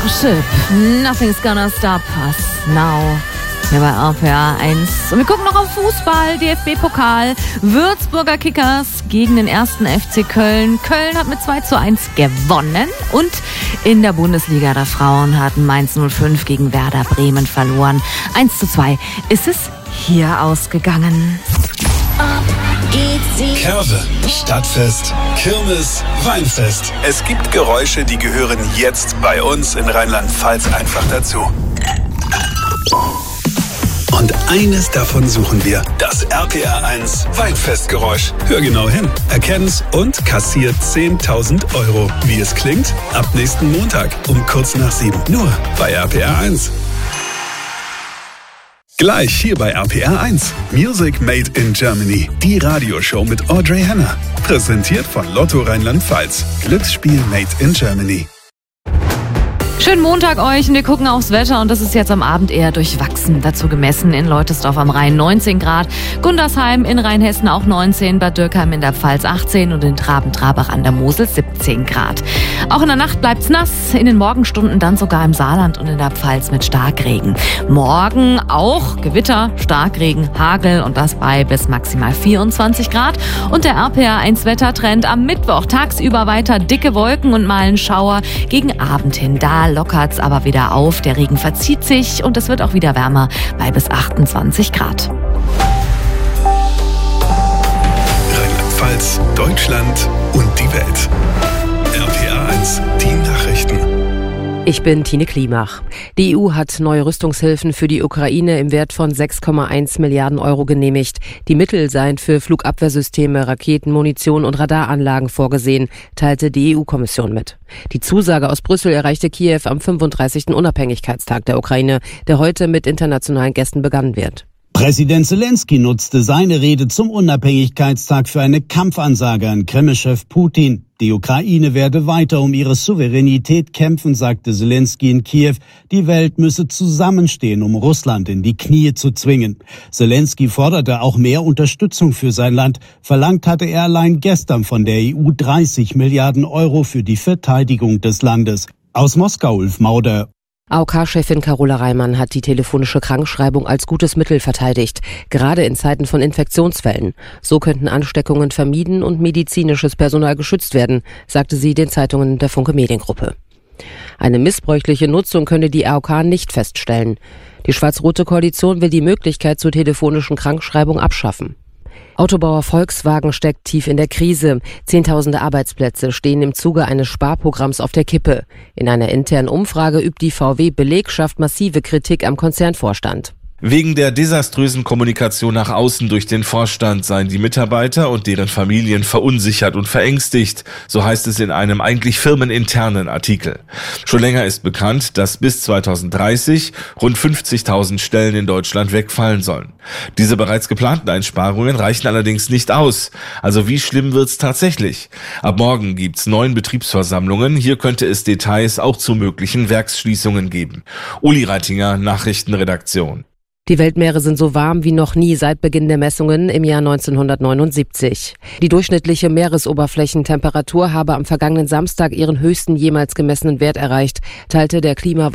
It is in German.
Starship, Nothing's Gonna Stop Us Now. Hier bei RPA 1. Und wir gucken noch auf Fußball, DFB-Pokal, Würzburger Kickers gegen den 1. FC Köln. Köln hat mit 2:1 gewonnen. Und in der Bundesliga der Frauen hat Mainz 05 gegen Werder Bremen verloren. 1:2 ist es hier ausgegangen. Curve, Stadtfest, Kirmes, Weinfest. Es gibt Geräusche, die gehören jetzt bei uns in Rheinland-Pfalz einfach dazu. Und eines davon suchen wir, das RPA1 Weinfestgeräusch. Hör genau hin, erkenn's und kassiert 10.000 €. Wie es klingt? Ab nächsten Montag um kurz nach 7. Nur bei RPA1. Gleich hier bei RPR1. Music Made in Germany. Die Radioshow mit Audrey Henner. Präsentiert von Lotto Rheinland-Pfalz. Glücksspiel Made in Germany. Schönen Montag euch und wir gucken aufs Wetter und das ist jetzt am Abend eher durchwachsen. Dazu gemessen in Leutesdorf am Rhein 19 Grad, Gundersheim in Rheinhessen auch 19, Bad Dürkheim in der Pfalz 18 und in Traben-Trabach an der Mosel 17 Grad. Auch in der Nacht bleibt's nass, in den Morgenstunden dann sogar im Saarland und in der Pfalz mit Starkregen. Morgen auch Gewitter, Starkregen, Hagel und das bei bis maximal 24 Grad. Und der RPA1 Wettertrend am Mittwoch tagsüber weiter dicke Wolken und mal ein Schauer, gegen Abend hin da lockert's aber wieder auf, der Regen verzieht sich und es wird auch wieder wärmer bei bis 28 Grad. Rheinland-Pfalz, Deutschland und die Welt. RPA1, die Nachrichten. Ich bin Tine Klimach. Die EU hat neue Rüstungshilfen für die Ukraine im Wert von 6,1 Milliarden € genehmigt. Die Mittel seien für Flugabwehrsysteme, Raketen, Munition und Radaranlagen vorgesehen, teilte die EU-Kommission mit. Die Zusage aus Brüssel erreichte Kiew am 35. Unabhängigkeitstag der Ukraine, der heute mit internationalen Gästen begangen wird. Präsident Zelensky nutzte seine Rede zum Unabhängigkeitstag für eine Kampfansage an Kreml-Chef Putin. Die Ukraine werde weiter um ihre Souveränität kämpfen, sagte Zelensky in Kiew. Die Welt müsse zusammenstehen, um Russland in die Knie zu zwingen. Zelensky forderte auch mehr Unterstützung für sein Land. Verlangt hatte er allein gestern von der EU 30 Milliarden € für die Verteidigung des Landes. Aus Moskau, Ulf Mauder. AOK-Chefin Carola Reimann hat die telefonische Krankschreibung als gutes Mittel verteidigt, gerade in Zeiten von Infektionsfällen. So könnten Ansteckungen vermieden und medizinisches Personal geschützt werden, sagte sie den Zeitungen der Funke Mediengruppe. Eine missbräuchliche Nutzung könne die AOK nicht feststellen. Die schwarz-rote Koalition will die Möglichkeit zur telefonischen Krankschreibung abschaffen. Autobauer Volkswagen steckt tief in der Krise. Zehntausende Arbeitsplätze stehen im Zuge eines Sparprogramms auf der Kippe. In einer internen Umfrage übt die VW-Belegschaft massive Kritik am Konzernvorstand. Wegen der desaströsen Kommunikation nach außen durch den Vorstand seien die Mitarbeiter und deren Familien verunsichert und verängstigt, so heißt es in einem eigentlich firmeninternen Artikel. Schon länger ist bekannt, dass bis 2030 rund 50.000 Stellen in Deutschland wegfallen sollen. Diese bereits geplanten Einsparungen reichen allerdings nicht aus. Also wie schlimm wird's tatsächlich? Ab morgen gibt's 9 Betriebsversammlungen. Hier könnte es Details auch zu möglichen Werksschließungen geben. Uli Reitinger, Nachrichtenredaktion. Die Weltmeere sind so warm wie noch nie seit Beginn der Messungen im Jahr 1979. Die durchschnittliche Meeresoberflächentemperatur habe am vergangenen Samstag ihren höchsten jemals gemessenen Wert erreicht, teilte der